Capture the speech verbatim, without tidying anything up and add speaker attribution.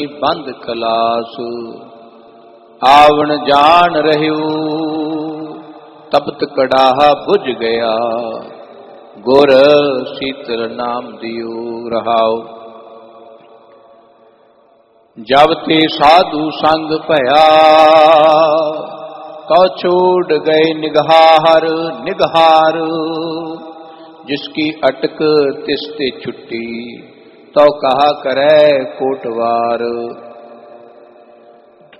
Speaker 1: बंद खलास। आवण जान रहियो तपत कड़ाहा बुझ गया, गुर शीतल नाम दियो रहाओ। जब ते साधु संग भया, तो छोड़ गए निगहार निगहार। जिसकी अटक तिसते छुट्टी, तो कहा करे कोटवार।